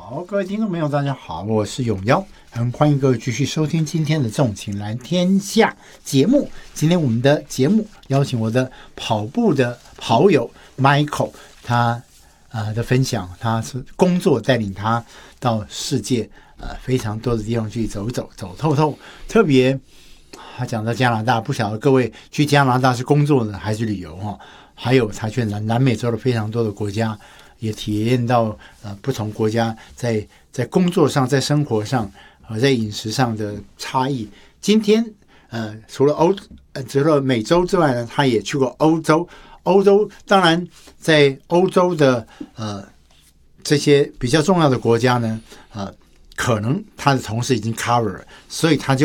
好，各位听众朋友大家好，我是永尧，很欢迎各位继续收听今天的纵情蓝天下节目。今天我们的节目邀请我的跑步的跑友 Michael， 他的分享，他是工作带领他到世界非常多的地方去走透透，特别他讲到加拿大，不晓得各位去加拿大是工作呢还是旅游哈？还有他去南美洲的非常多的国家，也体验到不同国家在工作上、在生活上和在饮食上的差异。今天除了美洲之外呢，他也去过欧洲。欧洲当然在欧洲的这些比较重要的国家呢，可能他的同事已经 cover 了，所以他就